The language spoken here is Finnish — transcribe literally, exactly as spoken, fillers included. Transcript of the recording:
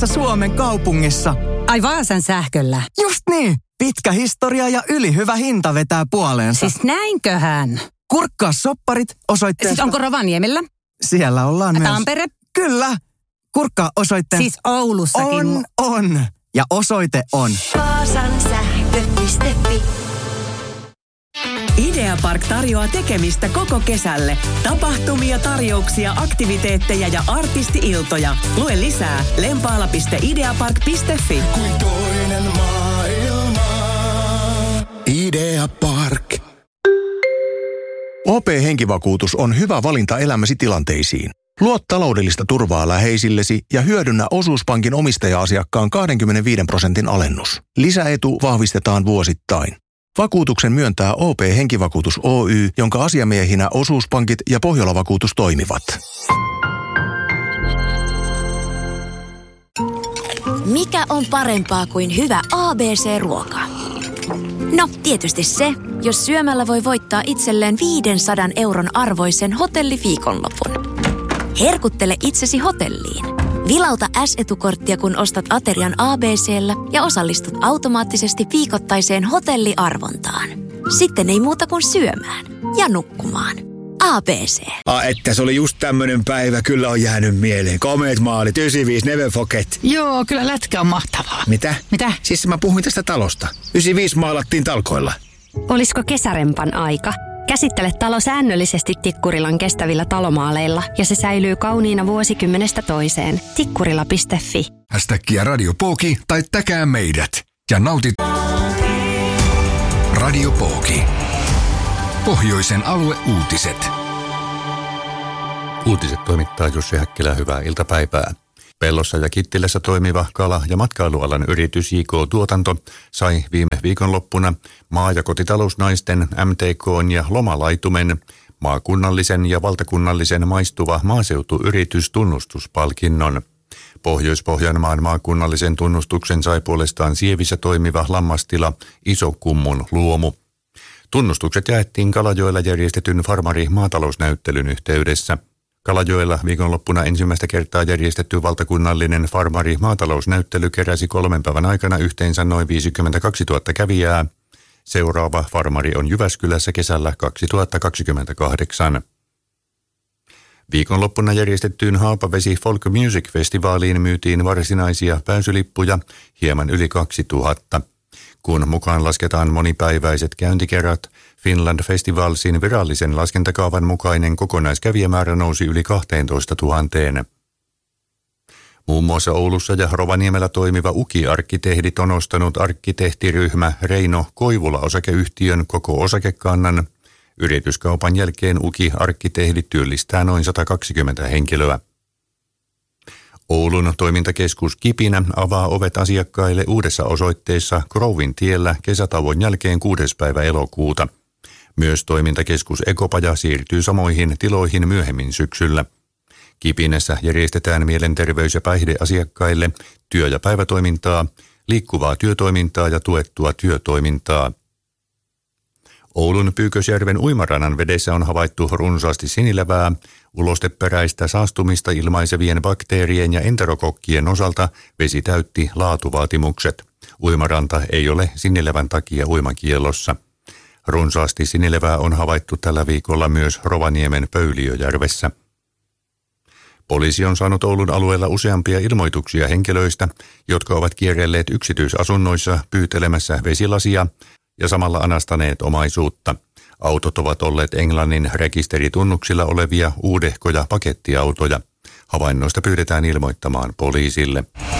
parhaassa Suomen kaupungissa. Ai Vaasan sähköllä? Just niin. Pitkä historia ja ylihyvä hinta vetää puoleensa. Siis näinköhän? Kurkkaa sopparit osoitteesta... Siis onko Rovaniemellä? Siellä ollaan myös... Tampere? Kyllä. Kurkkaa osoitteen... Siis Oulussakin... On, on. Ja osoite on... Vaasan sähkö piste fi. Ideapark tarjoaa tekemistä koko kesälle. Tapahtumia, tarjouksia, aktiviteetteja ja artisti-iltoja. Lue lisää lempaala piste ideapark piste fi. Kuin toinen maailma. Ideapark. O P-henkivakuutus on hyvä valinta elämäsi tilanteisiin. Luo taloudellista turvaa läheisillesi ja hyödynnä osuuspankin omistaja-asiakkaan kaksikymmentäviisi prosentin alennus. Lisäetu vahvistetaan vuosittain. Vakuutuksen myöntää O P-henkivakuutus Oy, jonka asiamiehinä osuuspankit ja Pohjola-vakuutus toimivat. Mikä on parempaa kuin hyvä A B C-ruoka? No, tietysti se, jos syömällä voi voittaa itselleen viisisataa euron arvoisen hotelliviikonlopun. Herkuttele itsesi hotelliin. Vilauta S-etukorttia, kun ostat aterian A B C:llä ja osallistut automaattisesti viikoittaiseen hotelliarvontaan. Sitten ei muuta kuin syömään ja nukkumaan. A B C. Ah, että se oli just tämmönen päivä, kyllä on jäänyt mieleen. Komeet maalit, yhdeksänkymmentäviisi, never forget. Joo, kyllä lätkä on mahtavaa. Mitä? Mitä? Siis mä puhuin tästä talosta. yhdeksänkymmentäviisi maalattiin talkoilla. Olisiko kesärempan aika? Käsittele talo säännöllisesti Tikkurilan kestävillä talomaaleilla ja se säilyy kauniina vuosikymmenestä toiseen. Tikkurila piste fi. Hashtaggia Radio Pooki tai täkää meidät. Ja nautit Radio Pooki. Pohjoisen alueuutiset. Uutiset toimittaa Jussi Häkkilä, hyvää iltapäivää. Pellossa ja Kittilässä toimiva kala- ja matkailualan yritys J K Tuotanto sai viime viikonloppuna maa- ja kotitalousnaisten M T K:n ja Lomalaitumen maakunnallisen ja valtakunnallisen maistuva maaseutuyritys tunnustuspalkinnon. Pohjois-Pohjanmaan maakunnallisen tunnustuksen sai puolestaan Sievissä toimiva lammastila Isokummun luomu. Tunnustukset jaettiin Kalajoella järjestetyn farmari-maatalousnäyttelyn yhteydessä. Kalajoella viikonloppuna ensimmäistä kertaa järjestetty valtakunnallinen farmari-maatalousnäyttely keräsi kolmen päivän aikana yhteensä noin viisikymmentäkaksituhatta kävijää. Seuraava farmari on Jyväskylässä kesällä kaksituhattakaksikymmentäkahdeksan. Viikonloppuna järjestettyyn Haapavesi Folk Music Festivaaliin myytiin varsinaisia pääsylippuja hieman yli kaksituhatta. Kun mukaan lasketaan monipäiväiset käyntikerrat, Finland Festivalsin virallisen laskentakaavan mukainen kokonaiskävijämäärä nousi yli kaksitoista tuhatta. Muun muassa Oulussa ja Rovaniemellä toimiva U K I-arkkitehdit on ostanut arkkitehtiryhmä Reino Koivula-osakeyhtiön koko osakekannan. Yrityskaupan jälkeen U K I-arkkitehdit työllistää noin sata kaksikymmentä henkilöä. Oulun toimintakeskus Kipinä avaa ovet asiakkaille uudessa osoitteessa Grovin tiellä kesätauon jälkeen kuudes päivä elokuuta. Myös toimintakeskus Ekopaja siirtyy samoihin tiloihin myöhemmin syksyllä. Kipinässä järjestetään mielenterveys- ja päihdeasiakkaille työ- ja päivätoimintaa, liikkuvaa työtoimintaa ja tuettua työtoimintaa. Oulun Pyykösjärven uimarannan vedessä on havaittu runsaasti sinilevää. Ulosteperäistä saastumista ilmaisevien bakteerien ja enterokokkien osalta vesi täytti laatuvaatimukset. Uimaranta ei ole sinilevän takia uimakiellossa. Runsaasti sinilevää on havaittu tällä viikolla myös Rovaniemen Pöyliöjärvessä. Poliisi on saanut Oulun alueella useampia ilmoituksia henkilöistä, jotka ovat kierrelleet yksityisasunnoissa pyytelemässä vesilasia ja samalla anastaneet omaisuutta. Autot ovat olleet Englannin rekisteritunnuksilla olevia uudehkoja pakettiautoja. Havainnoista pyydetään ilmoittamaan poliisille.